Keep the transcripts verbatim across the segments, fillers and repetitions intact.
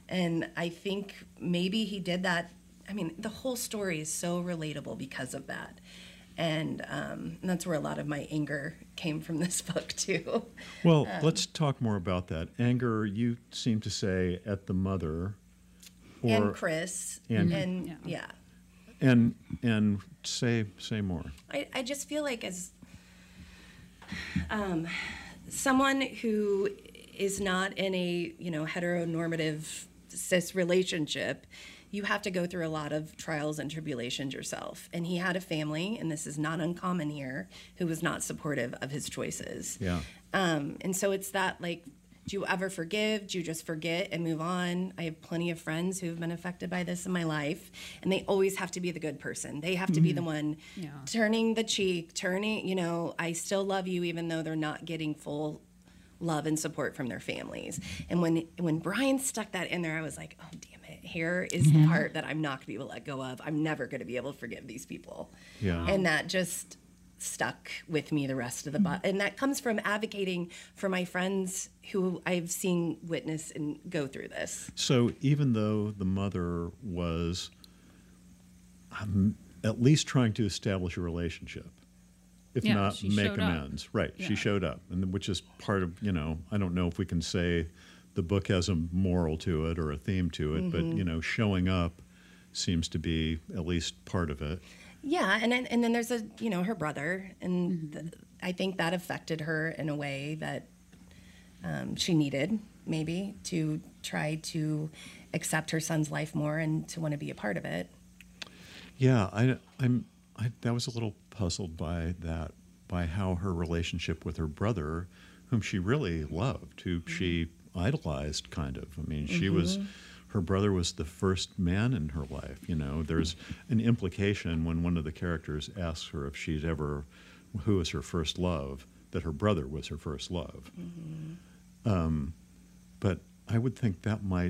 And I think maybe he did that. I mean, the whole story is so relatable because of that. And, um, and that's where a lot of my anger came from this book, too. Well, um, let's talk more about that. Anger, you seem to say, at the mother. Or, and Chris. And, and yeah. yeah. And and say say more. I, I just feel like as um, someone who is not in a, you know, heteronormative cis relationship, you have to go through a lot of trials and tribulations yourself. And he had a family, and this is not uncommon here, who was not supportive of his choices. Yeah. Um, and so it's that, like, do you ever forgive? Do you just forget and move on? I have plenty of friends who've been affected by this in my life, and they always have to be the good person. They have to be the one Yeah. turning the cheek, turning, you know, I still love you even though they're not getting full love and support from their families. And when when Brian stuck that in there, I was like, oh, damn it. Here is the part that I'm not going to be able to let go of. I'm never going to be able to forgive these people. Yeah. And that just stuck with me the rest of the book. And that comes from advocating for my friends who I've seen witness and go through this. So even though the mother was um, at least trying to establish a relationship, if Yeah, not she make showed up. amends, right? Yeah. She showed up, and which is part of, you know, I don't know if we can say the book has a moral to it or a theme to it, but you know, showing up seems to be at least part of it. Yeah, and then, and then there's a, you know, her brother, and th- I think that affected her in a way that um, she needed, maybe, to try to accept her son's life more and to want to be a part of it. Yeah, I, I'm. I, that was a little puzzled by that, by how her relationship with her brother, whom she really loved, who she idolized, kind of. I mean, she was. Her brother was the first man in her life. You know, there's an implication when one of the characters asks her if she's ever, who was her first love, that her brother was her first love. Mm-hmm. Um, but I would think that might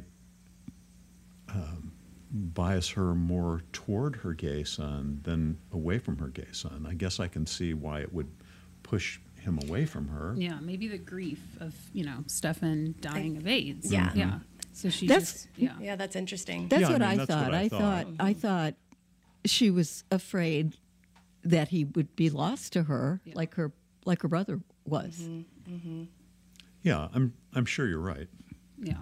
um, bias her more toward her gay son than away from her gay son. I guess I can see why it would push him away from her. Yeah, maybe the grief of, you know, Stefan dying of AIDS. Yeah. Yeah. So she That's- just, yeah. Yeah, that's interesting. That's Yeah, I what mean, I that's what thought. I I thought. thought I thought she was afraid that he would be lost to her, Yeah. like her like her brother was. Yeah, I'm. I'm sure you're right. Yeah.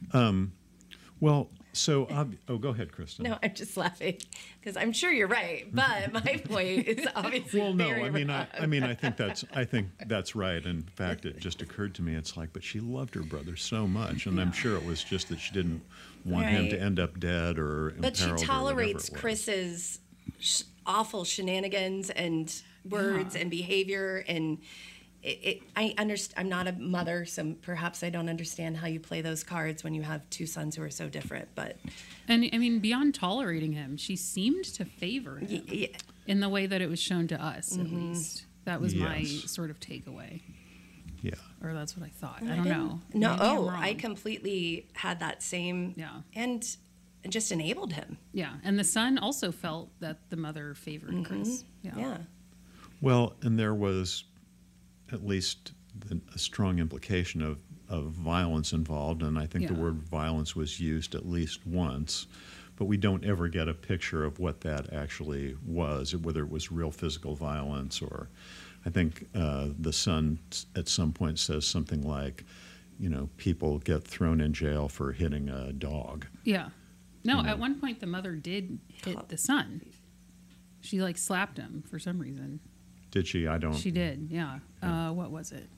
Well, so ob- oh, go ahead, Kristen. No, I'm just laughing because I'm sure you're right, but my point is obviously Well, no, very I mean, I, wrong. I mean, I think that's, I think that's right. In fact, it just occurred to me, it's like, but she loved her brother so much, and I'm sure it was just that she didn't want him to Right. end up dead or imperiled. But she or whatever tolerates it was. Chris's sh- awful shenanigans and words Yeah. and behavior, and it, it, I understand. I'm not a mother, so perhaps I don't understand how you play those cards when you have two sons who are so different. But And I mean, beyond tolerating him, she seemed to favor him y- y- in the way that it was shown to us, at least. That was my Yes. sort of takeaway. Yeah. Or that's what I thought. I don't know. no, Maybe I'm oh, wrong. I completely had that same, Yeah. and and just enabled him. Yeah. And the son also felt that the mother favored Chris. Yeah. Yeah. Well, and there was at least the, a strong implication of, of violence involved, and I think the Yeah. word violence was used at least once, but we don't ever get a picture of what that actually was, whether it was real physical violence or, I think uh, the son s- at some point says something like, you know, people get thrown in jail for hitting a dog. Yeah. No, You know. at one point the mother did hit the son. She like slapped him for some reason. Did she? I don't. She did, yeah. Uh, what was it?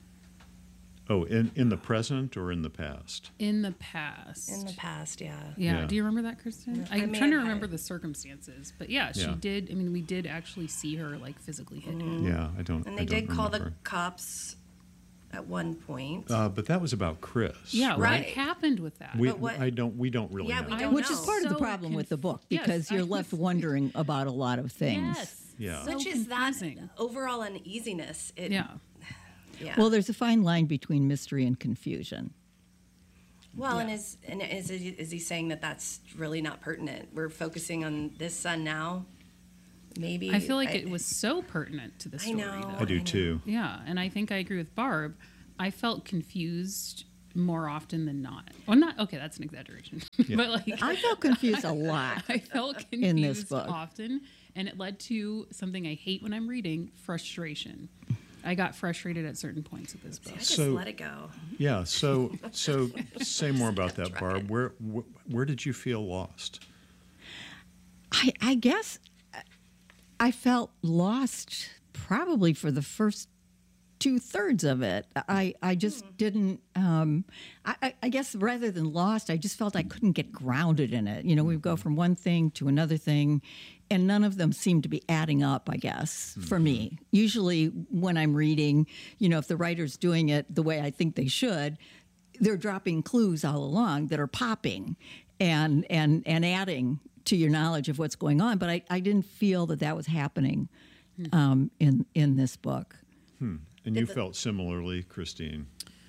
Oh, in, in the present or in the past? In the past. In the past, yeah. Yeah. Yeah. Do you remember that, Kristen? I I'm may trying to have had remember it. the circumstances, but yeah, she Yeah. did. I mean, we did actually see her like physically hit him. Yeah, I don't. And I they don't did call the remember. cops at one point. Uh, but that was about Chris. Yeah, what Right. happened with that? We, But what- I don't. We don't really Yeah, know. we I don't Which is know. part of the So problem with the conf- book Yes, because you're I left was- wondering about a lot of things. Yes. Yeah. So Which is that confusing. overall uneasiness. It, Yeah. yeah. Well, there's a fine line between mystery and confusion. Well, and Yeah. is and is he, is he saying that that's really not pertinent? We're focusing on this son now. Maybe I feel like I- it was so pertinent to the I story. know. though. I do I know. too. Yeah, and I think I agree with Barb. I felt confused more often than not. Well, not okay. That's an exaggeration, but like I felt confused a lot. I felt confused in this book. often, and it led to something I hate when I'm reading: frustration. I got frustrated at certain points of this book. I just So- let it go. Yeah. So so say more about that, Barb. Where wh- where did you feel lost? I, I guess I felt lost probably for the first two thirds of it. I, I just didn't, um, I, I- I guess rather than lost, I just felt I couldn't get grounded in it. You know, we go from one thing to another thing, and none of them seem to be adding up, I guess, for me. Usually when I'm reading, you know, if the writer's doing it the way I think they should, they're dropping clues all along that are popping and and and adding to your knowledge of what's going on. But I, I didn't feel that that was happening um, in in this book. And you felt similarly, Christine.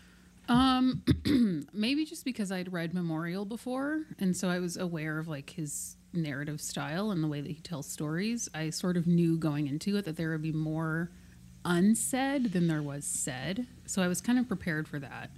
Maybe just because I'd read Memorial before, and so I was aware of like his narrative style and the way that he tells stories. I sort of knew going into it that there would be more unsaid than there was said, so I was kind of prepared for that.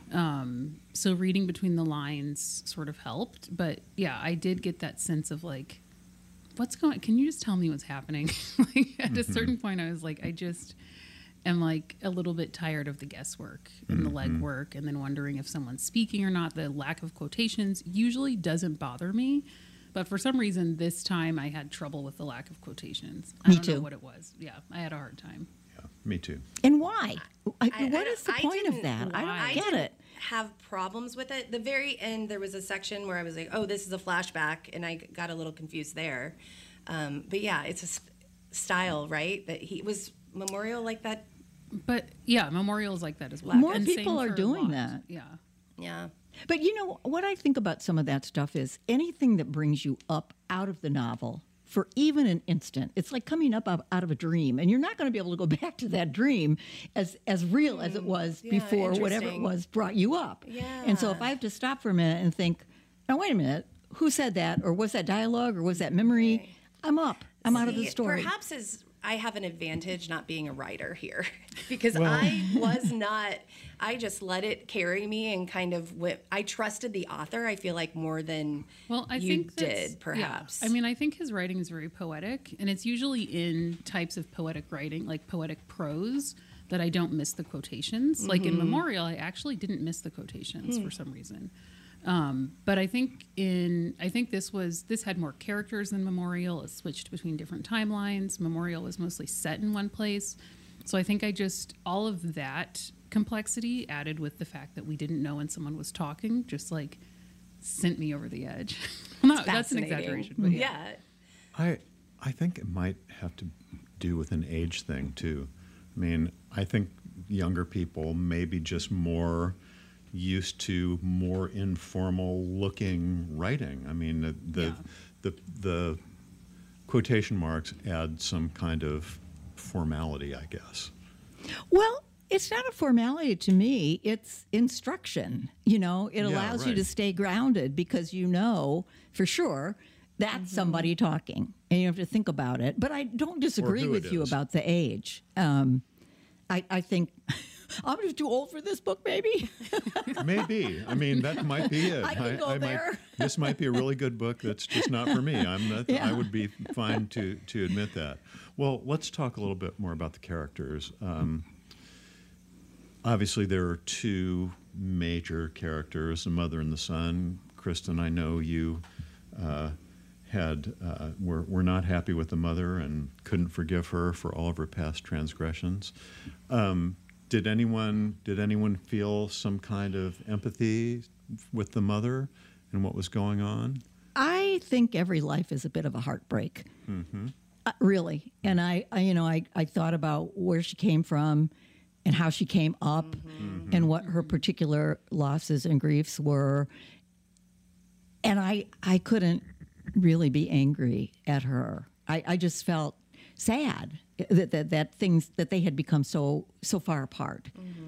Um, so reading between the lines sort of helped, but yeah, I did get that sense of like, what's going? Can you just tell me what's happening? Like at a certain point, I was like, I just am like a little bit tired of the guesswork and the legwork, and then wondering if someone's speaking or not. The lack of quotations usually doesn't bother me, but for some reason this time I had trouble with the lack of quotations. I Me don't know too. what it was. Yeah, I had a hard time. Yeah, me too. And why? I, I- what I is the don't- I point of didn't- that? I why? don't I get didn't it. have problems with it. The very end, there was a section where I was like, "Oh, this is a flashback," and I got a little confused there. Um, but yeah, it's a s- style, right? That he was Memorial like that. But yeah, Memorial is like that as well. More And people same are for doing Lot. that. Yeah. Yeah, But you know, what I think about some of that stuff is anything that brings you up out of the novel for even an instant. It's like coming up out out of a dream, and you're not going to be able to go back to that dream as as real as it was yeah, before whatever it interesting. was brought you up. And so if Yeah. I have to stop for a minute and think, now wait a minute, who said that, or was that dialogue, or was that memory? I'm up. I'm out of the See, story. Perhaps as I have an advantage not being a writer here because Well- I was not. I just let it carry me and kind of went. I trusted the author. I feel like more than Well, I you think that's- did, perhaps. Yeah. I mean, I think his writing is very poetic, and it's usually in types of poetic writing, like poetic prose, that I don't miss the quotations. Like in Memorial, I actually didn't miss the quotations for some reason. Um, but I think in I think this was this had more characters than Memorial. It switched between different timelines. Memorial was mostly set in one place. So I think I just all of that complexity added with the fact that we didn't know when someone was talking, just like sent me over the edge. no, that's an fascinating. exaggeration, but yeah. yeah. I I think it might have to do with an age thing too. I mean, I think younger people may be just more used to more informal looking writing. I mean, the the, Yeah. the the quotation marks add some kind of formality, I guess. Well, it's not a formality to me. It's instruction. You know, it Yeah, allows you right. to stay grounded because you know for sure that's somebody talking, and you have to think about it. But I don't disagree who it with you is. about the age. Um, I, I think I'm just too old for this book, maybe. Maybe. I mean, that might be it. I can go might, there. this might be a really good book that's just not for me. I'm not, I Yeah. would be fine to, to admit that. Well, let's talk a little bit more about the characters. Um, obviously, there are two major characters, the mother and the son. Kristen, I know you uh, had uh, were, were not happy with the mother and couldn't forgive her for all of her past transgressions. Um, Did anyone did anyone feel some kind of empathy with the mother and what was going on? I think every life is a bit of a heartbreak, uh, really. And I, I, you know, I, I thought about where she came from and how she came up and what her particular losses and griefs were. And I, I couldn't really be angry at her. I, I just felt sad that, that that things that they had become so so far apart.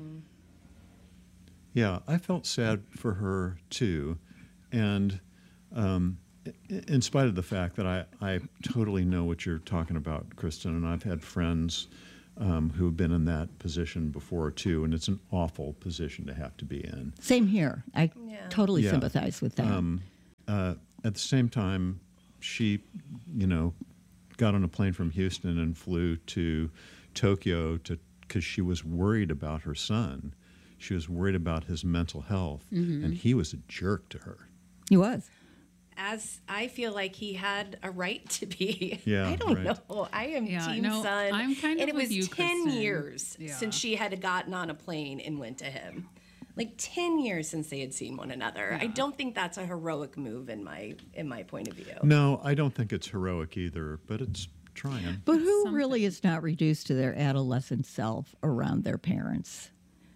Yeah, I felt sad for her too, and um, i- in spite of the fact that I, I totally know what you're talking about, Kristen, and I've had friends um, who have been in that position before too, and it's an awful position to have to be in. Same here. I Yeah. totally Yeah. sympathize with that. Uh, at the same time, she, you know, got on a plane from Houston and flew to Tokyo to because she was worried about her son. She was worried about his mental health, and he was a jerk to her. He was. As I feel like he had a right to be. Yeah, I don't right. know. I am Yeah, team no, son. I'm kind and of it with was you, ten Kristen. years Yeah. since she had gotten on a plane and went to him. Like ten years since they had seen one another. I don't think that's a heroic move in my in my point of view. No, I don't think it's heroic either, but it's trying. But who Something. really is not reduced to their adolescent self around their parents?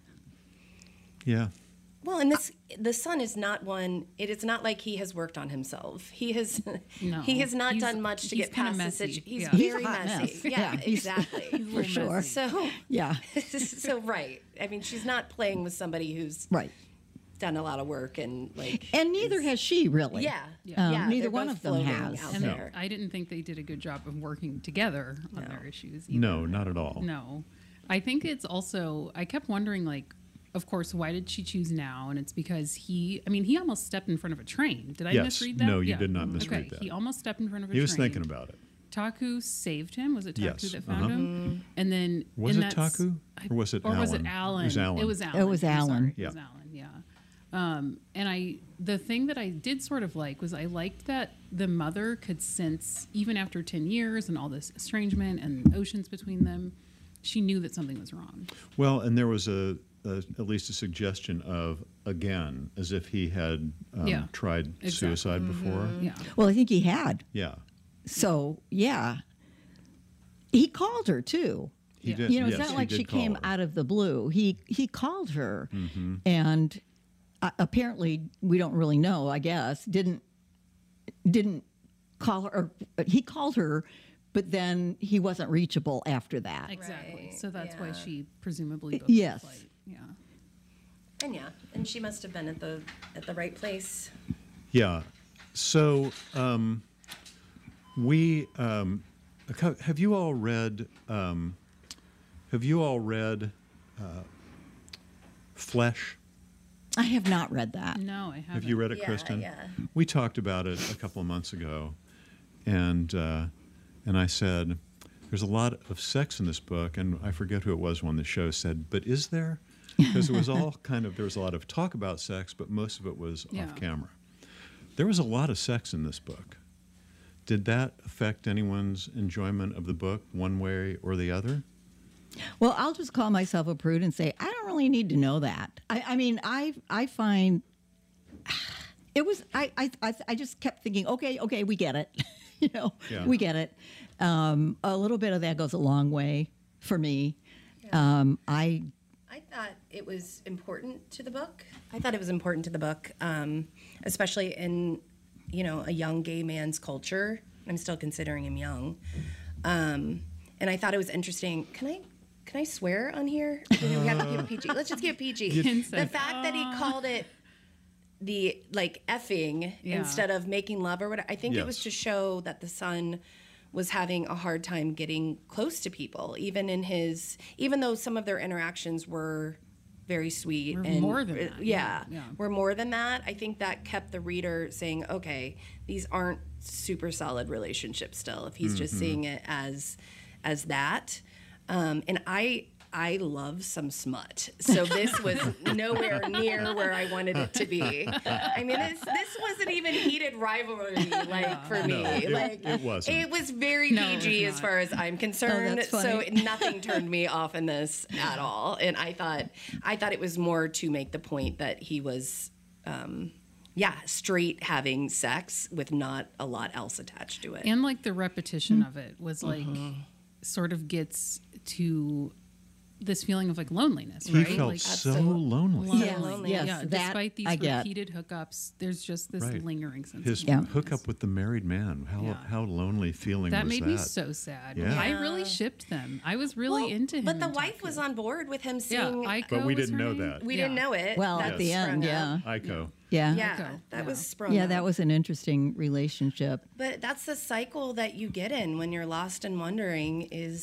Yeah. Well, and this the son is not one. It is not like he has worked on himself. He has No, he has not he's- done much to he's get kinda past the messy. situation. He's Yeah. He's a very hot messy. mess. Yeah, Yeah, he's- exactly. For sure. So Yeah. so right. I mean, she's not playing with somebody who's Right. done a lot of work and like. And neither is- has she, really. Yeah. Um, yeah. neither they're one both of them floating has. out And there. I didn't think they did a good job of working together on No. their issues either. No, not at all. No. I think it's also, I kept wondering, like, of course, why did she choose now? And it's because he, I mean, he almost stepped in front of a train. Did I Yes. misread that? No, you did not misread okay. that. He almost stepped in front of a He train. was thinking about it. Taku saved him. Was it Taku Yes, that found uh-huh. him? And then Was in it that s- Taku? I- Or was it or was it Alan? Alan? It was Alan. It was Alan. It was I'm Alan. sorry. It Yeah. was Alan. Yeah. Um, and I, the thing that I did sort of like was I liked that the mother could sense, even after ten years and all this estrangement and oceans between them, she knew that something was wrong. Well, and there was a, a at least a suggestion of again, as if he had um, Yeah. tried Exactly. suicide before. Yeah. Well, I think he had. Yeah, So, yeah. He called her, too. he Yeah. did. You know, yes, it's not he like did she call came her. out of the blue. He he called her, Mm-hmm. and uh, apparently we don't really know. I guess didn't didn't call her. Or, uh, he called her, but then he wasn't reachable after that. Exactly. Right, So that's why yeah. she presumably booked Yes. the flight. Yeah. And yeah, and she must have been at the at the right place. Yeah. So um, we um, a cou- have you all read? Um, have you all read uh, Flesh? I have not read that. No, I haven't. Have you read it, Yeah, Kristen? yeah. We talked about it a couple of months ago, and uh, and I said, "There's a lot of sex in this book," and I forget who it was on the show said, "But is there?" Because it was all kind of there was a lot of talk about sex, but most of it was Yeah. off camera. There was a lot of sex in this book. Did that affect anyone's enjoyment of the book one way or the other? Well, I'll just call myself a prude and say I don't really need to know that. I, I mean, I I find it was I, I I I just kept thinking, okay, okay, we get it, you know, Yeah. we get it. Um, a little bit of that goes a long way for me. Um, I I thought it was important to the book. I thought it was important to the book, um, especially in, you know, a young gay man's culture. I'm still considering him young, um, and I thought it was interesting. Can I, can I swear on here? Do we have to keep it P G. Let's just keep it P G. The Consent. fact that he called it the like effing Yeah. instead of making love or whatever. I think it was Yes. to show that the son was having a hard time getting close to people, even in his, even though some of their interactions were very sweet Were and more than uh, that, yeah, yeah, yeah. were more than that. I think that kept the reader saying, okay, these aren't super solid relationships still. If he's just seeing it as as that, um, and I. I love some smut, so this was nowhere near where I wanted it to be. I mean, this this wasn't even heated rivalry, like for me. No, it- like it wasn't. It was very No, it was P G as not. far as I'm concerned. that's so funny. nothing turned me off in this at all. And I thought I thought it was more to make the point that he was, um, yeah, straight having sex with not a lot else attached to it. And like the repetition of it was like Mm-hmm. sort of gets to this feeling of like loneliness, He right? felt like so absolute- lonely. lonely. Yes, lonely. yes, yeah, that despite these I get. repeated hookups, there's just this Right. lingering sense. His of Yeah. hookup with the married man. How Yeah. how lonely feeling that was made that? me so sad. Yeah. I really shipped them. I was really Well, into him. But the and wife Taku. was on board with him Yeah, seeing. Aiko But we was didn't her know name? that. we Yeah. didn't know it. well That at the sprung end, up. yeah, Aiko. yeah, Yeah, Aiko, that yeah. was sprung yeah. up. That was an interesting relationship. But that's the cycle that you get in when you're lost and wondering is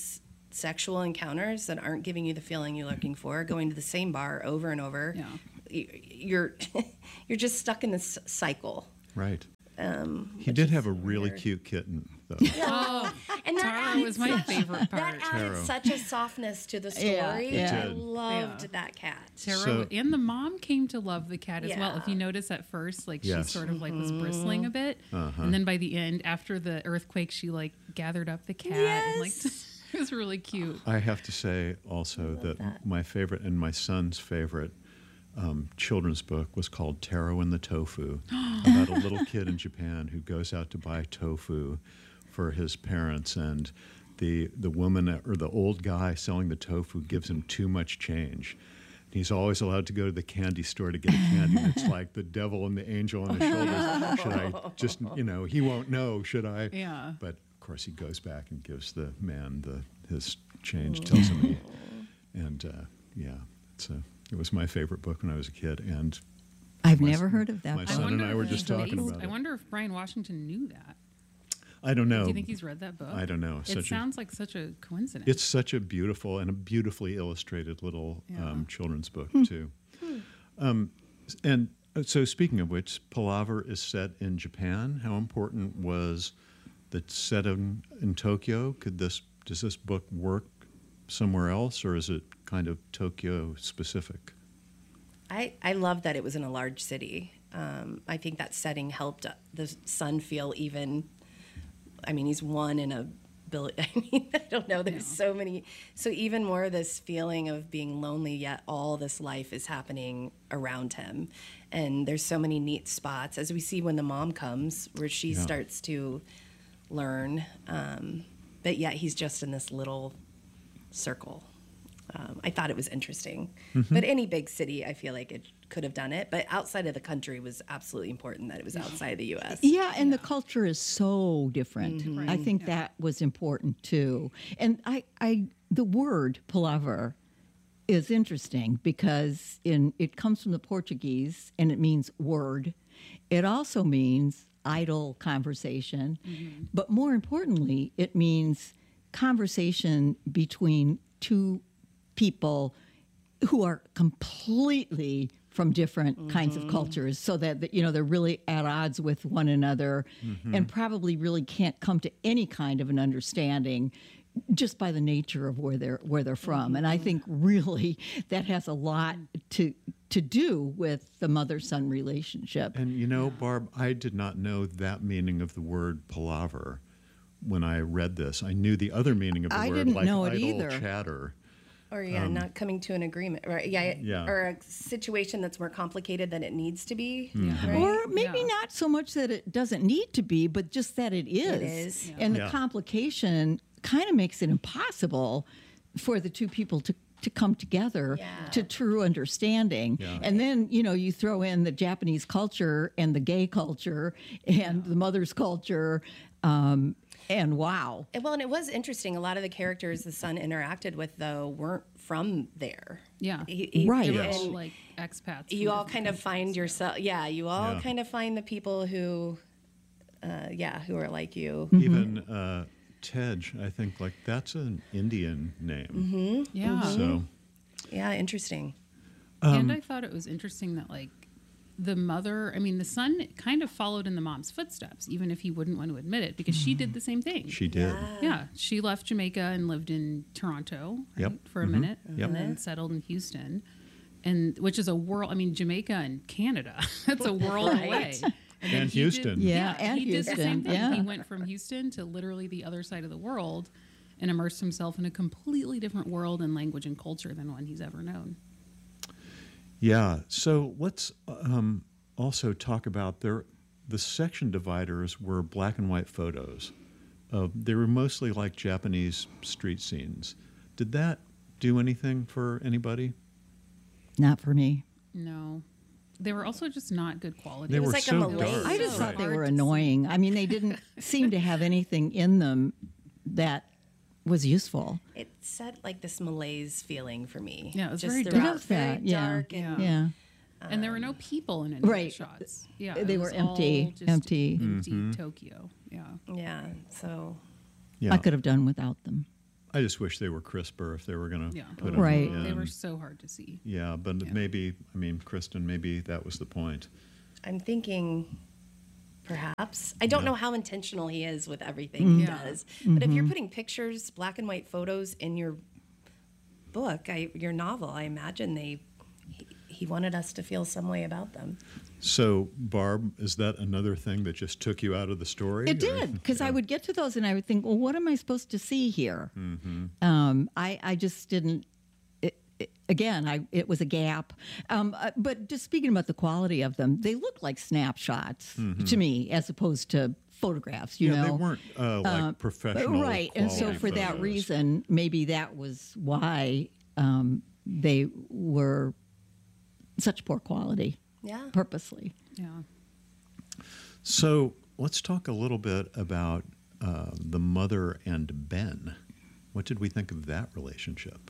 sexual encounters that aren't giving you the feeling you're looking for, going to the same bar over and over. Yeah. Y- You're you're just stuck in this cycle. Right. Um, He which did is have a really weird. cute kitten, though. Oh, And that Taro added was my such- favorite That part. added Taro. such a softness to the story. Yeah, yeah. I It did. loved Yeah. that cat. Taro So- and the mom came to love the cat as well. If Yeah. you notice at first, like Yes. she sort of like was bristling a bit, Uh-huh. and then by the end, after the earthquake, she like gathered up the cat and like Yes. it was really cute. I have to say also that, that. my favorite and my son's favorite um, children's book was called Taro and the Tofu, about a little kid in Japan who goes out to buy tofu for his parents, and the the woman or the old guy selling the tofu gives him too much change. He's always allowed to go to the candy store to get a candy. And it's like the devil and the angel on his shoulders. Should I just, you know, he won't know, should I? Yeah. But of course, he goes back and gives the man the his change, tells him he, and uh, yeah, it's a, it was my favorite book when I was a kid, and I've My never s- heard of that. my book. son and I if were he just talking based- about I it. wonder if Brian Washington knew that. I don't know. Do you think he's read that book? I don't know. It Such a- sounds like such a coincidence. It's such a beautiful and a beautifully illustrated little Yeah. um, children's book Hmm. too. Um, and uh, so, speaking of which, Palaver is set in Japan. How important was the set in, in Tokyo? Could this does this book work somewhere else, or is it kind of Tokyo specific? I, I love that it was in a large city. Um, I think that setting helped the son feel even. I mean, he's one in a billion. I mean, I don't know. There's so many. So even more this feeling of being lonely, yet all this life is happening around him, and there's so many neat spots as we see when the mom comes, where she Yeah. starts to learn. Um, but yet he's just in this little circle. Um, I thought it was interesting. But any big city, I feel like it could have done it. But outside of the country was absolutely important that it was outside of the U S. Yeah, and the culture is so different. Mm-hmm. I think that was important too. And I, I, the word palaver is interesting because in it comes from the Portuguese and it means word. It also means idle conversation, but more importantly, it means conversation between two people who are completely from different kinds of cultures, so that that, you know, they're really at odds with one another, and probably really can't come to any kind of an understanding just by the nature of where they're where they're from. And I think really that has a lot to to do with the mother-son relationship. And you know, Barb, I did not know that meaning of the word palaver when I read this. I knew the other meaning of the I word, didn't like know it idle either. chatter. Or yeah, not coming to an agreement, right? Yeah, Yeah. or a situation that's more complicated than it needs to be. Mm-hmm. Right? Or maybe Yeah. not so much that it doesn't need to be, but just that it is. is. And the Yeah. complication kind of makes it impossible for the two people to, to come together Yeah. to true understanding. Yeah. And then, you know, you throw in the Japanese culture and the gay culture and the mother's culture. Um, and wow. And, well, and it was interesting. A lot of the characters the son interacted with, though, weren't from there. Yeah. He- he- Right. They were and all like expats. you from all different kind of countries. find yourself. Yeah, you all Yeah. kind of find the people who, uh, yeah, who are like you. Even uh, Tej, I think, like that's an Indian name. Yeah. So Yeah, interesting. and I thought it was interesting that like the mother, I mean, the son kind of followed in the mom's footsteps, even if he wouldn't want to admit it, because she did the same thing. she did. Yeah, she left Jamaica and lived in Toronto right, Yep. for a Mhm. minute, Yep. and then settled in Houston, and which is a world. I mean, Jamaica and Canada. That's a world Right. away. then And he did- Houston. Yeah, and he did the same Houston, thing. yeah. He went from Houston to literally the other side of the world, and immersed himself in a completely different world and language and culture than one he's ever known. Yeah. So let's um, also talk about their the section dividers were black and white photos. Uh, they were mostly like Japanese street scenes. Did that do anything for anybody? Not for me. No, they were also just not good quality. They was were like a so Malay- dark. I just So thought they hard were to see. annoying. I mean, they didn't seem to have anything in them that was useful. It said like this malaise feeling for me. Yeah, it was Just very throughout, dark. It is that, very yeah. dark and Yeah. And there were no people in any of the Right. shots. Yeah, They it were was empty, all just empty. empty Tokyo. Yeah, yeah. So Yeah. I could have done without them. I just wish they were crisper if they were going to Yeah. put them Right. in. They were so hard to see. Yeah, but Yeah. maybe, I mean, Kristen, maybe that was the point. I'm thinking perhaps. I don't Yeah. know how intentional he is with everything he Yeah. does. But if you're putting pictures, black and white photos in your book, I, your novel, I imagine they he, he wanted us to feel some way about them. So, Barb, is that another thing that just took you out of the story? It or- did, because I Yeah. would get to those and I would think, well, what am I supposed to see here? Mm-hmm. Um, I, I just didn't. It, it, again, I it was a gap. Um, uh, but just speaking about the quality of them, they look like snapshots to me, as opposed to photographs. You Mm-hmm. Yeah, know, they weren't uh, like professional. right? And so quality for that photos. reason, maybe that was why um, they were such poor quality, Yeah. purposely. Yeah. So let's talk a little bit about uh, the mother and Ben. What did we think of that relationship?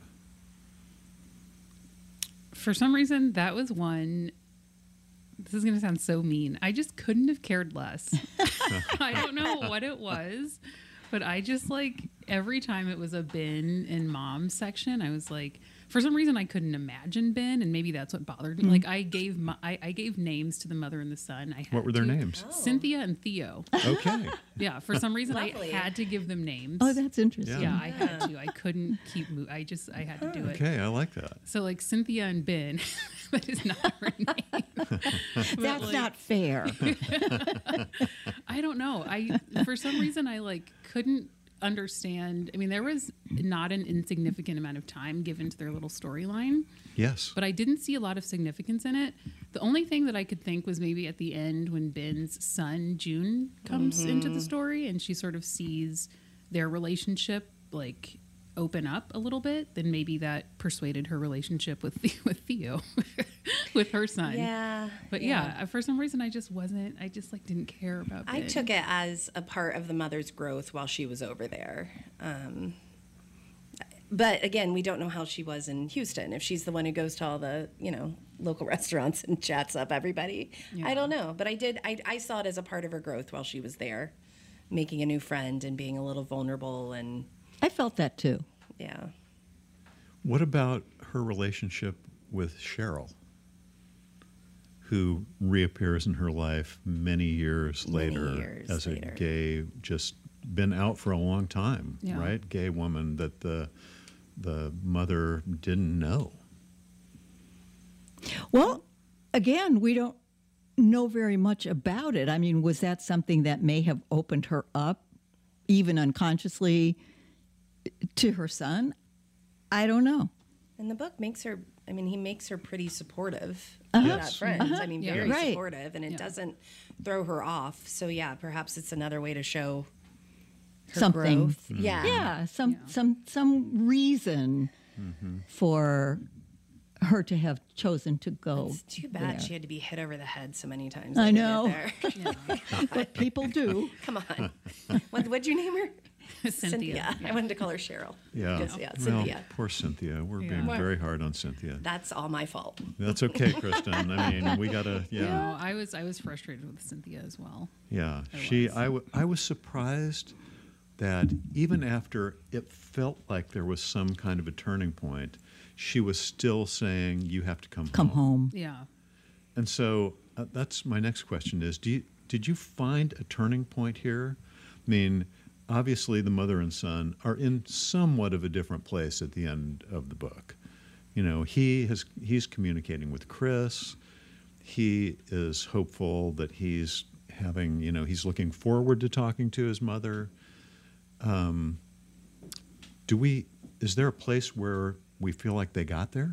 For some reason, that was one. This is going to sound so mean. I just couldn't have cared less. I don't know what it was, but I just like every time it was a Ben and Mom section, I was like, for some reason, I couldn't imagine Ben, and maybe that's what bothered me. Mm-hmm. Like I gave my, I, I gave names to the mother and the son. I had What were their to. names? Cynthia and Theo. Okay. Yeah, for some reason, I Lovely. had to give them names. Oh, that's interesting. yeah, I had to. I couldn't keep. Mo- I just, I had to do it. Okay, I like that. So like Cynthia and Ben, that is not her name. But, That's like, not fair. I don't know. I for some reason I like couldn't understand. I mean, there was not an insignificant amount of time given to their little storyline, Yes. but I didn't see a lot of significance in it. The only thing that I could think was maybe at the end when Ben's son June comes into the story and she sort of sees their relationship like open up a little bit, then maybe that persuaded her relationship with with Theo, with her son. Yeah. But yeah. for some reason I just wasn't. I just like didn't care about. I Ben. took it as a part of the mother's growth while she was over there. Um, but again, we don't know how she was in Houston. If she's the one who goes to all the, you know, local restaurants and chats up everybody, Yeah. I don't know. But I did. I, I saw it as a part of her growth while she was there, making a new friend and being a little vulnerable and I felt that too. yeah. What about her relationship with Cheryl, who reappears in her life many years Many later years as later. a gay, just been out for a long time, Yeah. right? Gay woman that the the mother didn't know. Well, again, we don't know very much about it. I mean, was that something that may have opened her up, even unconsciously, to her son? I don't know. And the book makes her, I mean, he makes her pretty supportive Uh-huh. of that Yes. friend. I mean, Yeah. very Right. supportive, and it Yeah. doesn't throw her off. So, yeah, perhaps it's another way to show her Something. growth. Yeah. Yeah, some Yeah. some some reason Mm-hmm. for her to have chosen to go. It's too bad there. she had to be hit over the head so many times. I to get know. there. But people do. Come on. What, what'd you name her? Cynthia. I wanted to call her Cheryl. Yeah. Because, yeah, Well, Cynthia. poor Cynthia. We're Yeah. being Well- very hard on Cynthia. That's all my fault. That's okay, Kristen. I mean, we gotta, No, yeah, I was I was frustrated with Cynthia as well. yeah. I She, was. I, w- I was surprised that even after it felt like there was some kind of a turning point, she was still saying, "You have to come, Come home. Yeah. And so uh, that's my next question: Is do you, did you find a turning point here? I mean, obviously the mother and son are in somewhat of a different place at the end of the book. You know, he has he's communicating with Chris. He is hopeful that he's having, you know, he's looking forward to talking to his mother. Um, do we? Is there a place where we feel like they got there?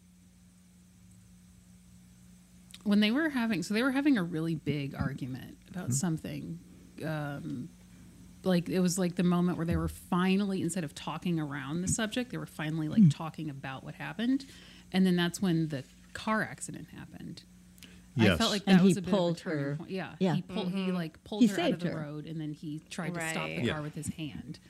When they were having, so they were having a really big argument about something. Um, like it was like the moment where they were finally, instead of talking around the subject, they were finally like talking about what happened, and then that's when the car accident happened. I Yes. felt like And that he was a bit pulled of a turning her- point. Yeah, yeah. he pulled. He like pulled He her out of saved the her. road, and then he tried to stop Right. the Yeah. car with his hand.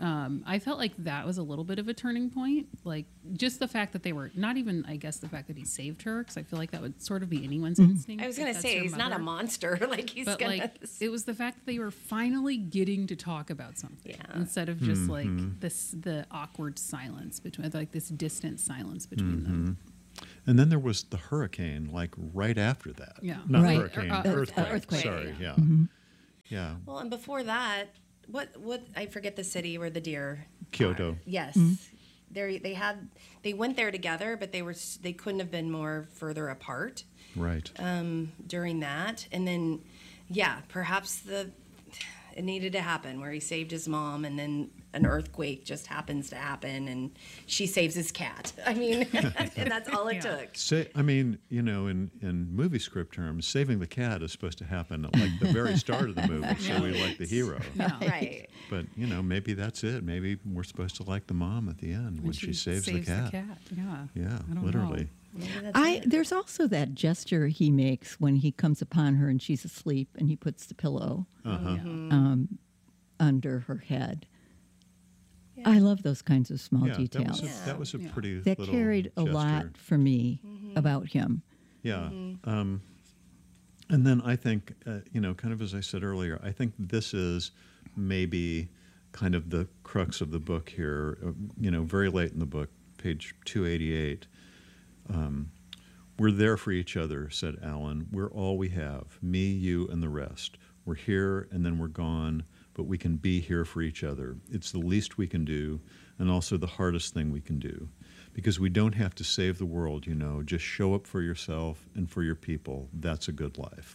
Um, I felt like that was a little bit of a turning point. Like just the fact that they were not even, I guess, the fact that he saved her, because I feel like that would sort of be anyone's instinct. I was if gonna that's say your he's not a mother. monster. Like he's But gonna. like it was the fact that they were finally getting to talk about something Yeah. instead of just like this the awkward silence between like this distant silence between them. And then there was the hurricane, like right after that. Yeah. Not Right. hurricane, Uh, uh, earthquake. earthquake. Sorry, yeah. Yeah. Well, and before that, what what I forget the city where the deer. Kyoto. are. Yes, they they had they went there together, but they were s- they couldn't have been more further apart Right. um, during that. And then, yeah, perhaps the it needed to happen where he saved his mom, and then an earthquake just happens to happen, and she saves his cat. I mean, and that's all it Yeah. took. Say, I mean, you know, in, in movie script terms, saving the cat is supposed to happen at like the very start of the movie, so we like the hero. Yeah. Right. But you know, maybe that's it. Maybe we're supposed to like the mom at the end when, she, saves, the cat. Yeah. Yeah, I don't literally. know. Maybe that's I it. there's also that gesture he makes when he comes upon her and she's asleep and he puts the pillow Uh-huh. um, under her head. Yeah. I love those kinds of small Yeah, that details. was a, that was a Yeah. pretty That little carried a gesture. lot for me about him. Yeah. Um, and then I think, uh, you know, kind of as I said earlier, I think this is maybe kind of the crux of the book here. Uh, you know, very late in the book, page two eighty-eight. Um, We're there for each other, said Alan. We're all we have, me, you, and the rest. We're here and then we're gone, but we can be here for each other. It's the least we can do, and also the hardest thing we can do. Because we don't have to save the world, you know. Just show up for yourself and for your people. That's a good life.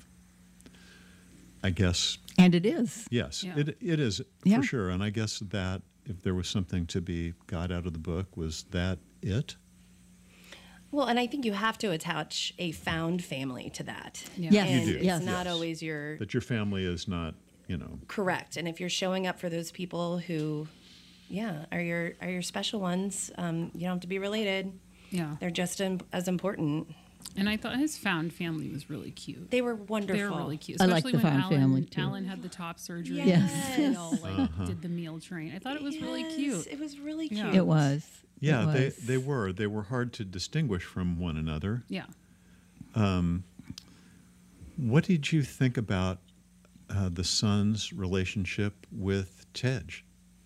I guess, And it is. yes, Yeah. it, it is Yeah. for sure. And I guess that if there was something to be got out of the book, was that it? Well, and I think you have to attach a found family to that. Yeah. Yes, And You do. it's yes. not Yes. always your That your family is not, you know, correct. And if you're showing up for those people who, yeah, are your are your special ones, um, you don't have to be related. Yeah. They're just im- as important. And I thought his found family was really cute. They were wonderful. They're really cute. I like Especially the when found Alan, family, too. Alan had the top surgery. Yes. And they all like Uh-huh. did the meal train. I thought it was really Yes, cute. It was really cute. Yeah. It was. yeah, It they, was. they were. They were hard to distinguish from one another. Yeah. What did you think about uh, the son's relationship with Tej?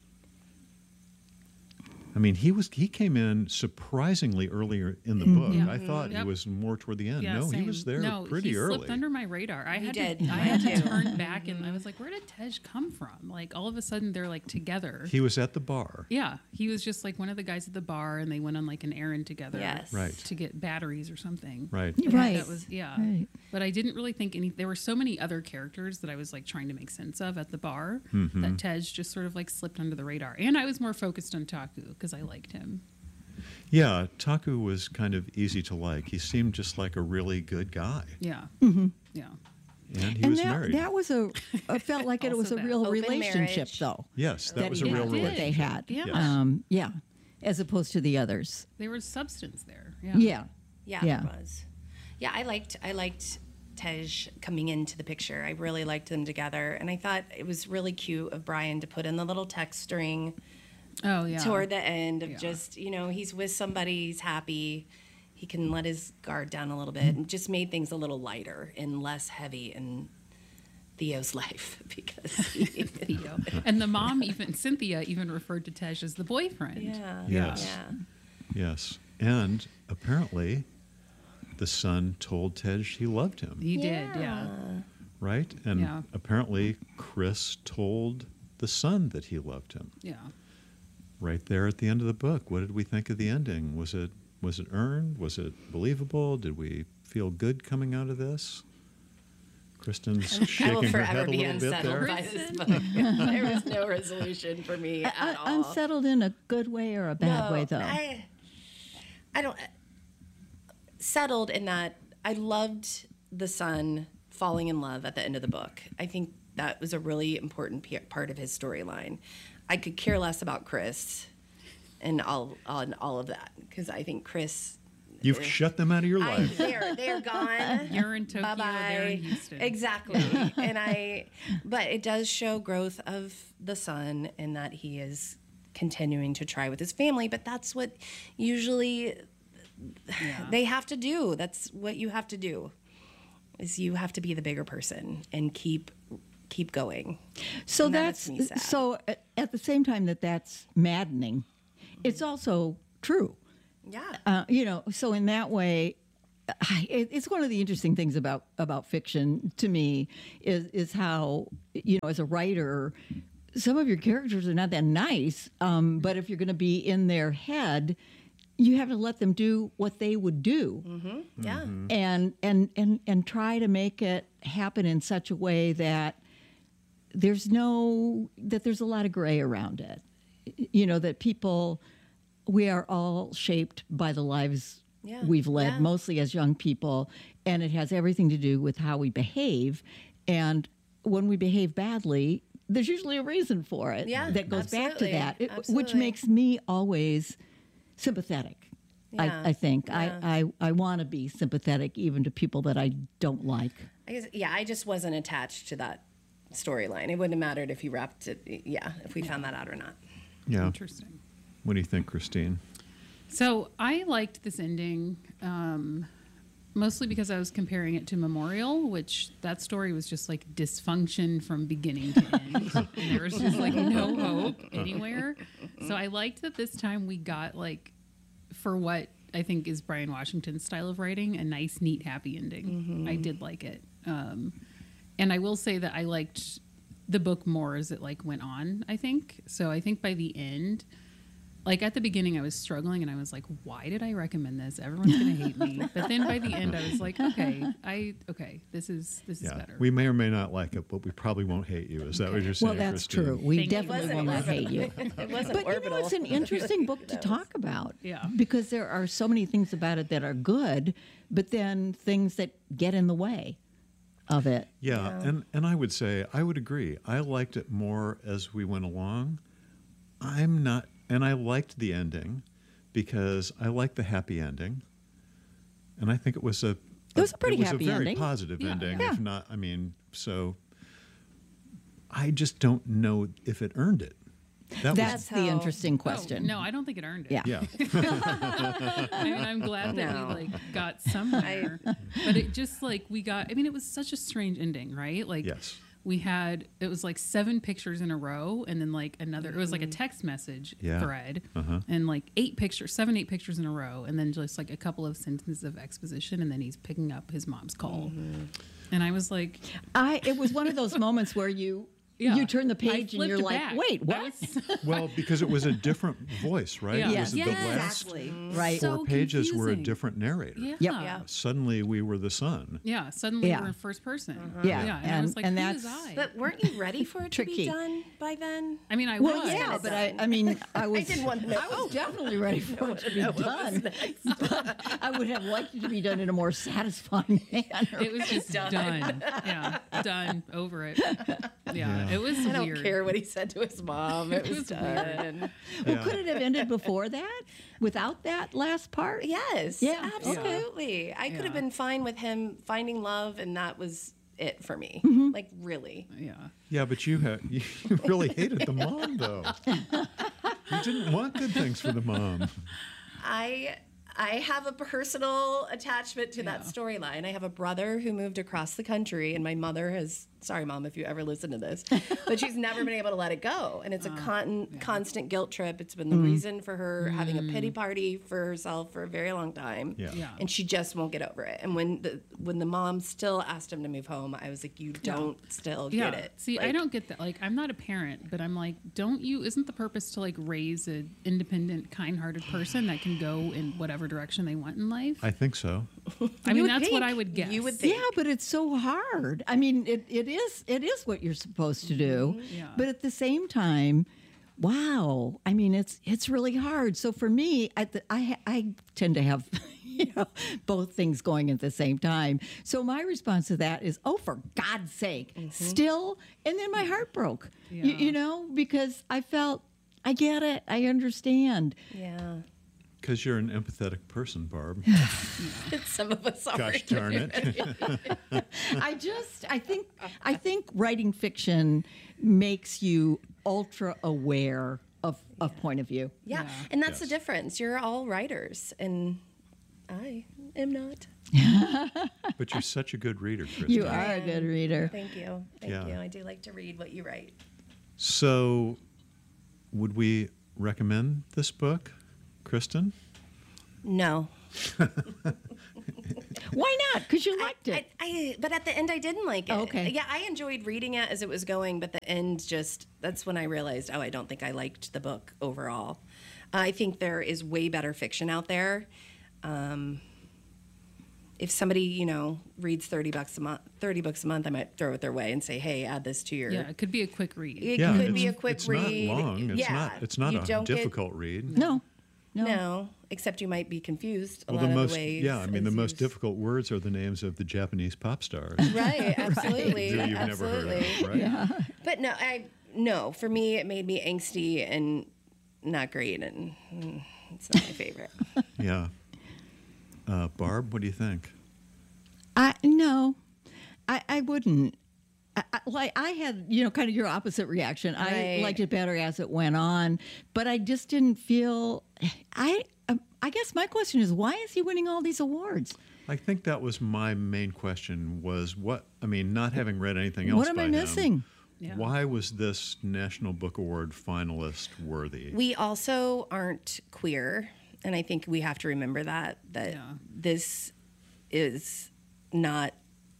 I mean, he was he came in surprisingly earlier in the book. Yeah. I thought Yep. he was more toward the end. Yeah, no, he same. was there no, pretty he early. slipped under my radar. I He had did. to, I I had did to too. turn back, and I was like, "Where did Tej come from?" Like all of a sudden, they're like together. He was at the bar. Yeah, he was just like one of the guys at the bar, and they went on like an errand together. Yes. Right. To get batteries or something. Right. Yeah, Right. That was yeah. Right. But I didn't really think any. There were so many other characters that I was like trying to make sense of at the bar Mm-hmm. that Tej just sort of like slipped under the radar, and I was more focused on Taku because I liked him. Yeah, Taku was kind of easy to like. He seemed just like a really good guy, Yeah. Yeah. and he and was that, married. that was a, I felt like it Also was a that. real Open relationship, marriage. though. yes, that, that was he a real had, relationship. that they had. Yeah. Yes. Um, yeah. As opposed to the others. There was substance there. Yeah. Yeah. Yeah, Yeah. it was. Yeah, I liked I liked Tej coming into the picture. I really liked them together, and I thought it was really cute of Brian to put in the little text string Oh yeah. toward the end of Yeah. just, you know, he's with somebody, he's happy, he can let his guard down a little bit, and just made things a little lighter and less heavy in Theo's life because he, Theo. And the mom, even Cynthia, even referred to Tej as the boyfriend. yeah, Yes. yeah. Yes, and apparently, the son told Tej he loved him. He did. Yeah. Right? And Yeah. apparently Chris told the son that he loved him. Yeah. Right there at the end of the book. What did we think of the ending? Was it was it earned? Was it believable? Did we feel good coming out of this? Kristen's I will shaking her forever head a be little bit unsettled there. by this book. There was no resolution for me at Un- all. unsettled in a good way or a bad No, way, though? I, I don't settled in that I loved the son falling in love at the end of the book. I think that was a really important p- part of his storyline. I could care less about Chris and all on all of that because I think Chris. You've shut them out of your I, life. they're they're gone. You're in Tokyo, Bye-bye. they're in Houston. Exactly. And I, but it does show growth of the son in that he is continuing to try with his family. But that's what usually they have to do. That's what you have to do, is you have to be the bigger person and keep keep going. So And that that's makes me sad. so at- at the same time that that's maddening, it's also true. Yeah. Uh, you know, so in that way, I, it, it's one of the interesting things about about fiction to me is is how, you know, as a writer, some of your characters are not that nice, um, but if you're going to be in their head, you have to let them do what they would do, Yeah. and and and and try to make it happen in such a way that there's no that there's a lot of gray around it. You know, that people, we are all shaped by the lives Yeah, we've led, yeah. mostly as young people, and it has everything to do with how we behave. And when we behave badly, there's usually a reason for it Yeah, that goes back to absolutely, that, it- which absolutely. makes me always sympathetic. Yeah, I, I think yeah. I, I, I want to be sympathetic even to people that I don't like. I guess, yeah, I just wasn't attached to that storyline. It wouldn't have mattered if he wrapped it, yeah, if we found that out or not. Yeah. Interesting. What do you think, Christine? So I liked this ending, um, mostly because I was comparing it to Memorial, which that story was just like dysfunction from beginning to end. And there was just like no hope anywhere. So I liked that this time we got like, for what I think is Brian Washington's style of writing, a nice, neat, happy ending. I did like it. Um, and I will say that I liked the book more as it like went on, I think. So I think by the end, like at the beginning I was struggling and I was like, why did I recommend this? Everyone's gonna hate me. But then by the end I was like, okay, I okay, this is this is Yeah. better. We may or may not like it, but we probably won't hate you. Is that what you're saying, Well, that's Christine? true. We Thank you. definitely It will not wasn't- hate you. It wasn't But you orbital. know, it's an interesting book to talk about. Yeah. Because there are so many things about it that are good, but then things that get in the way of it. Yeah, and and I would say I would agree. I liked it more as we went along. I'm not, and I liked the ending because I liked the happy ending, and I think it was a It was a pretty it was happy a very ending. positive Yeah. ending. Yeah. If not, I mean, so I just don't know if it earned it. That That's how- the interesting Oh, question. no, I don't think it earned it. Yeah. was yeah. I mean, I'm glad that No. we like got somewhere, but it just like we got. I mean, it was such a strange ending, right? Like, Yes. we had it was like seven pictures in a row, and then like another. It was like a text message Yeah. thread, Uh-huh. and like eight pictures, seven, eight pictures in a row, and then just like a couple of sentences of exposition, and then he's picking up his mom's call, and I was like, I it was one of those moments where you yeah. you turn the I page and flipped you're like, back. wait, I what? was- Well, because it was a different voice, right? Yeah. It Yes. was the Yes. last Exactly. Right. So four pages were a confusing. different narrator. yeah. Yep. Yeah. Suddenly we were the son. Yeah, suddenly Yeah. we're in first person. Yeah. yeah, and, I And- was like, and who that's- is I? But weren't you ready for it to Tricky. be done by then? I mean, I Well, was. yeah, it's but I, done. I mean, I was, didn't want to know. I was definitely ready for it to be done. But I would have liked it to be done in a more satisfying manner. It was just done. Done. Yeah, done. Over it. Yeah, Yeah. it was I don't weird. care what he said to his mom. It was was done. Well, Yeah. could it have ended before that, without that last part? Yes. Yeah. Absolutely. I could have Yeah. been fine with him finding love, and that was it for me. Mm-hmm. Like, really. Yeah. Yeah, but you ha- you really hated the mom, though. You didn't want good things for the mom. I I have a personal attachment to that Yeah. storyline. I have a brother who moved across the country, and my mother has. Sorry, Mom, if you ever listen to this, but she's never been able to let it go, and it's a con- constant guilt trip. It's been the reason for her having a pity party for herself for a very long time. Yeah. Yeah. And she just won't get over it. And when the when the mom still asked him to move home, I was like, "You don't still Yeah. get it." See, I Like, don't get that. Like, I'm not a parent, but I'm like, don't you? Isn't the purpose to like raise an independent, kind-hearted person that can go in whatever direction they want in life? I think so. I mean, would that's what think. I would guess. You would think. Yeah, but it's so hard. I mean, it, it is it is what you're supposed to do. Yeah. But at the same time, wow. I mean, it's it's really hard. So for me, I th- I, ha- I tend to have you know both things going at the same time. So my response to that is, oh, for God's sake, still. And then my heart broke. You, Yeah. you know, because I felt I get it. I understand. Yeah. Because you're an empathetic person, Barb. Some of us are. Gosh darn it. I just I think I think writing fiction makes you ultra aware of of point of view. Yeah. Yeah. And that's the Yes. difference. You're all writers, and I am not. But you're such a good reader, Kristen. You are a good reader. Thank you. Thank Yeah. you. I do like to read what you write. So, would we recommend this book, Kristen? No. Why not? Because you liked I, it. I, but at the end, I didn't like it. Oh, okay. Yeah, I enjoyed reading it as it was going, but the end just, that's when I realized, oh, I don't think I liked the book overall. I think there is way better fiction out there. Um, if somebody, you know, reads thirty bucks a month, thirty books a month, I might throw it their way and say, hey, add this to your. Yeah, it could be a quick read. It Yeah, could be a it's- quick it's read. not long. It's yeah, not. It's not you a don't get- difficult read. no, no. No, except you might be confused a Well, lot the of most, the ways. yeah, I mean, the it's most used. difficult words are the names of the Japanese pop stars. Right, absolutely. Who you've never heard absolutely. of, right? But no, I no. For me, it made me angsty and not great, and mm, it's not my favorite. Yeah. Uh, Barb, what do you think? I no, I I wouldn't. I, I, like I had, you know, kind of your opposite reaction. I Right. liked it better as it went on, but I just didn't feel. I um, I guess my question is, why is he winning all these awards? I think that was my main question was what, I mean, not having read anything else What am by I him, missing? Yeah. why was this National Book Award finalist worthy? We also aren't queer, and I think we have to remember that that Yeah. this is not.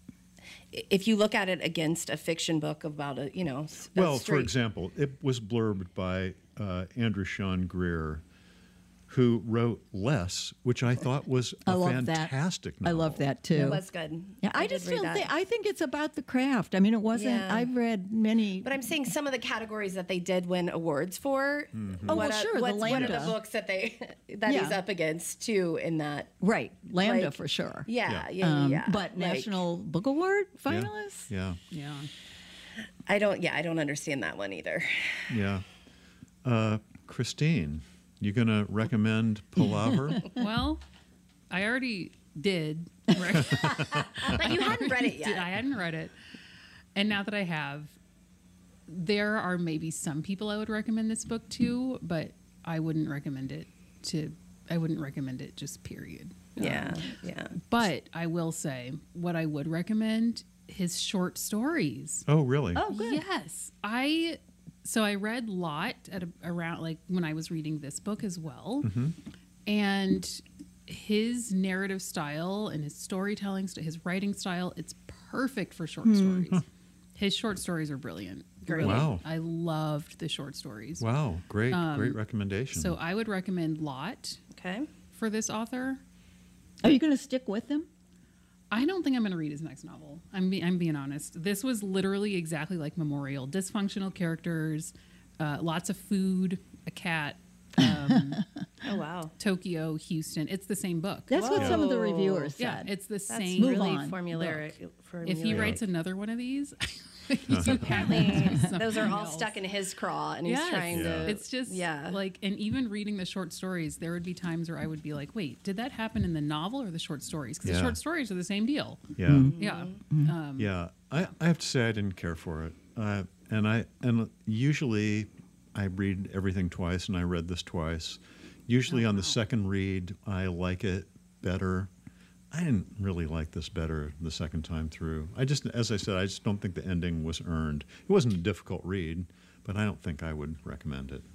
If you look at it against a fiction book about a, you know, s- a Well, for straight- example, it was blurbed by uh, Andrew Sean Greer, who wrote Less, which I thought was a I love that. fantastic I novel. love that too. it was good. Yeah, I, did just read don't that. think. I think it's about the craft. I mean, it wasn't. Yeah. I've read many. But I'm saying some of the categories that they did win awards for. Mm-hmm. Oh, what well, are- sure, the what's- What are Lambda. the books that they that Yeah. he's up against too in that? right, Lambda like- for sure. Yeah, yeah, Yeah. yeah. Um, yeah. but Like, National Book Award Yeah. finalists. Yeah, Yeah. I don't. Yeah, I don't understand that one either. yeah. Uh, Christine, you going to recommend Palaver? Well, I already did. rec- But you hadn't read it did- yet. I hadn't read it. And now that I have, there are maybe some people I would recommend this book to, but I wouldn't recommend it to, I wouldn't recommend it just period. Yeah, Um, yeah. But I will say what I would recommend his short stories. Oh, really? Oh, good. Yes. I so I read Lot at a, around like when I was reading this book as well. And his narrative style and his storytelling, st- his writing style, it's perfect for short stories. His short stories are brilliant. Great. Really. Wow. I loved the short stories. Wow, great, great recommendation. Um, So I would recommend Lot Okay. for this author. Are you going to stick with them? I don't think I'm going to read his next novel. I'm be- I'm being honest. This was literally exactly like Memorial. Dysfunctional characters, uh, lots of food, a cat, um, Oh wow. Tokyo, Houston. It's the same book. That's what some of the Whoa. reviewers yeah, said. it's the That's same. Move really on. formulaic. If he formulaic. writes another one of these, Apparently, something those are all else. stuck in his craw, and he's Yes. trying Yeah. to. It's just yeah. like, and even reading the short stories, there would be times where I would be like, wait, did that happen in the novel or the short stories? Because Yeah. the short stories are the same deal. yeah, Yeah. Um, yeah. I, I have to say I didn't care for it, uh, and I and usually I read everything twice, and I read this twice. Usually on the second read, I like it better. I didn't really like this better the second time through. I just, as I said, I just don't think the ending was earned. It wasn't a difficult read, but I don't think I would recommend it.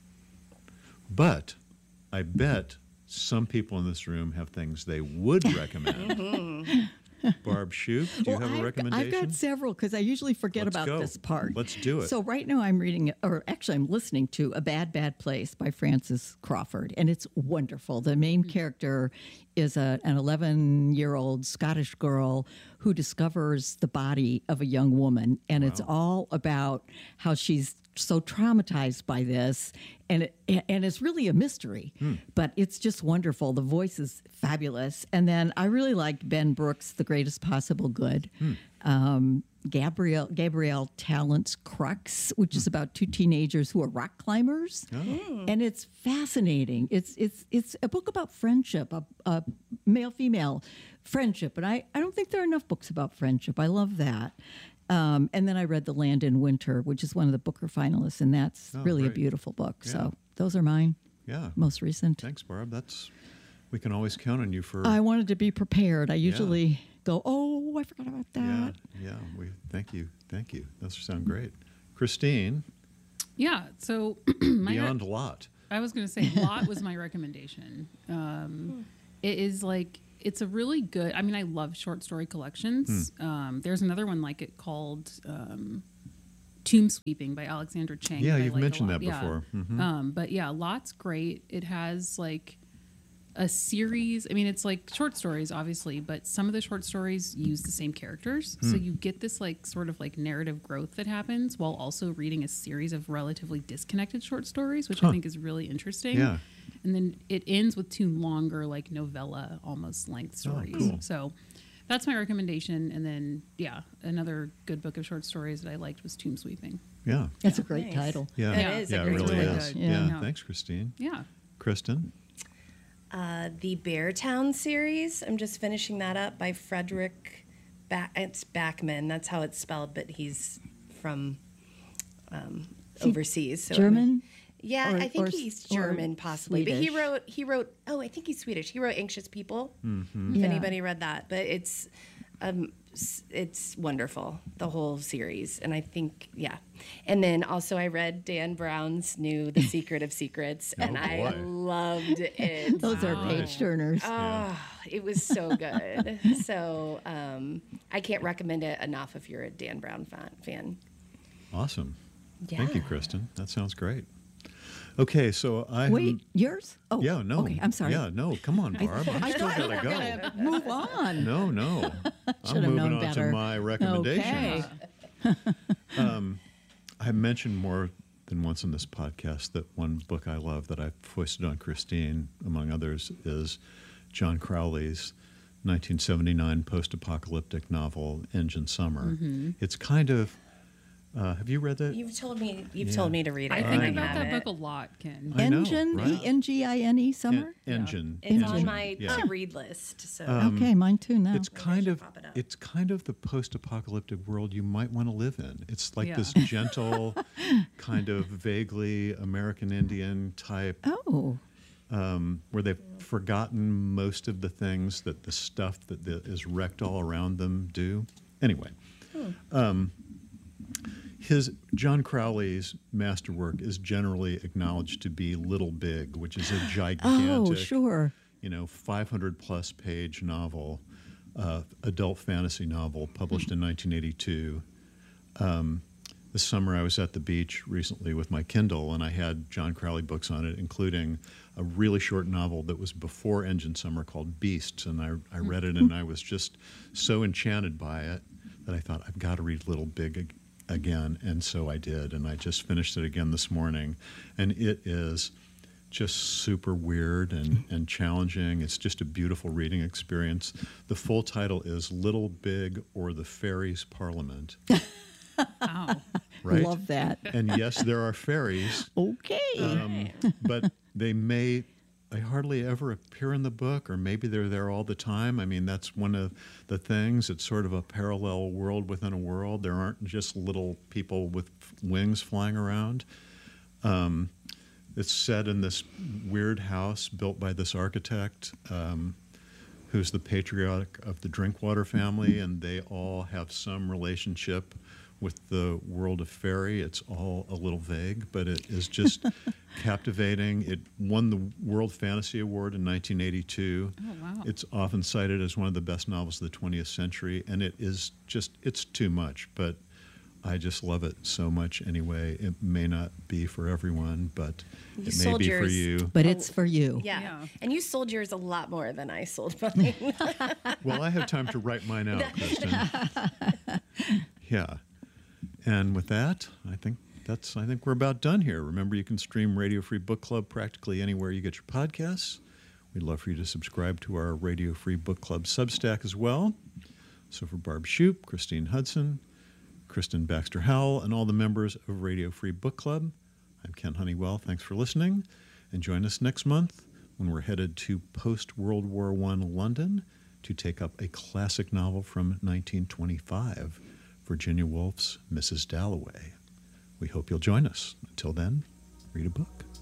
But I bet some people in this room have things they would recommend. Barb Shoup, do you Well, have a I've, recommendation? I've got several because I usually forget Let's about go. this part. Let's do it. So right now I'm reading, or actually I'm listening to A Bad, Bad Place by Frances Crawford, and it's wonderful. The main character is a, an eleven-year-old Scottish girl who discovers the body of a young woman, and it's all about how she's so traumatized by this, and it, and it's really a mystery, but it's just wonderful. The voice is fabulous, and then I really liked Ben Brooks' The Greatest Possible Good. Um, Gabrielle Gabrielle Tallent's Crux, which is about two teenagers who are rock climbers, and it's fascinating. It's it's it's a book about friendship, a, a male female friendship, and I I don't think there are enough books about friendship. I love that. Um, and then I read The Land in Winter, which is one of the Booker finalists, and that's Oh, really great. a beautiful book. Yeah. So those are mine, Yeah. most recent. Thanks, Barb. That's we can always count on you for. I wanted to be prepared. I usually go, oh, I forgot about yeah, that. yeah. We thank you, thank you. Those sound great. Christine, Yeah. So my re- Beyond Lot. I was going to say Lot was my recommendation. Um, it is like it's a really good. I mean, I love short story collections. Hmm. Um, there's another one like it called um, Tomb Sweeping by Alexandra Chang. Yeah, that I you've like a mentioned lot. that Yeah. before. Mhm. Um, but yeah, Lot's great. It has like a series. I mean, it's like short stories, obviously, but some of the short stories use the same characters. Hmm. So you get this like sort of like narrative growth that happens while also reading a series of relatively disconnected short stories, which Huh. I think is really interesting. Yeah. And then it ends with two longer, like novella almost length Oh, stories. cool. So that's my recommendation. And then, yeah, another good book of short stories that I liked was Tomb Sweeping. Yeah. That's a great Nice. title. Yeah. It Yeah. is Yeah, a it great really really is. good. Yeah. Yeah. Thanks, Christine. Yeah. Kristen. Uh, the Beartown series. I'm just finishing that up by Frederick. Ba- it's Backman. That's how it's spelled, but he's from um, he overseas. So German? Yeah, Or- I think or- he's or German, possibly. But he Swedish? wrote. He wrote. Oh, I think he's Swedish. He wrote Anxious People. Mm-hmm. If Yeah. anybody read that, but it's. Um, s- it's wonderful, the whole series, and I think yeah. And then also I read Dan Brown's new The Secret of Secrets, and I boy. loved it. Those are page turners. Oh, it was so good. so um, I can't recommend it enough if you're a Dan Brown fan. fan. Awesome. Thank you, Yeah. Kristen. That sounds great. Okay, so I Wait, yours? Oh, Yeah, no. Okay, I'm sorry. Yeah, no. Come on, Barb. I'm I still thought you gotta were go. gonna move on. No, no. I'm Should've moving known on better. to my recommendations. Okay. I mentioned more than once in this podcast that one book I love that I've foisted on Christine, among others, is John Crowley's nineteen seventy-nine post-apocalyptic novel, Engine Summer. It's kind of, uh, have you read that? You've told me. You've Yeah. told me to read it. I and think I about have that it. book a lot, Ken. I know, Engine, right? E N G I N E, summer? En- Engine. It's Engine. on my Yeah. to read list. So Okay, mine too now. It's kind should of pop it up. it's kind of the post-apocalyptic world you might want to live in. It's like Yeah. this gentle, kind of vaguely American Indian type, Oh, where they've forgotten most of the things that the stuff that the, is wrecked all around them do. Anyway, um, his John Crowley's masterwork is generally acknowledged to be Little Big, which is a gigantic, oh, sure. you know, five hundred plus page novel, uh, adult fantasy novel published in nineteen eighty-two. Um, this summer I was at the beach recently with my Kindle, and I had John Crowley books on it, including a really short novel that was before Engine Summer called Beasts, and I, I read it and I was just so enchanted by it that I thought, I've got to read Little Big ag- again, and so I did, and I just finished it again this morning, and it is just super weird and, and challenging. It's just a beautiful reading experience. The full title is Little Big or the Fairies' Parliament. Wow. Right? Love that. And yes, there are fairies, Okay. um, but they may, they hardly ever appear in the book, or maybe they're there all the time. I mean, that's one of the things. It's sort of a parallel world within a world. There aren't just little people with wings flying around. Um, it's set in this weird house built by this architect um, who's the patriarch of the Drinkwater family, and they all have some relationship with the world of fairy. It's all a little vague, but it is just captivating. It won the World Fantasy Award in nineteen eighty-two. Oh, wow. It's often cited as one of the best novels of the twentieth century, and it is just, it's too much, but I just love it so much anyway. It may not be for everyone, but You it may sold be for yours. you. But it's for you. yeah. Yeah. And you sold yours a lot more than I sold mine. Well, I have time to write mine out, Kristen. Yeah. And with that, I think that's I think we're about done here. Remember, you can stream Radio Free Book Club practically anywhere you get your podcasts. We'd love for you to subscribe to our Radio Free Book Club Substack as well. So for Barb Shoup, Christine Hudson, Kristen Baxter Howell, and all the members of Radio Free Book Club, I'm Ken Honeywell. Thanks for listening. And join us next month when we're headed to post-World War One London to take up a classic novel from nineteen twenty-five Virginia Woolf's Missus Dalloway. We hope you'll join us. Until then, read a book.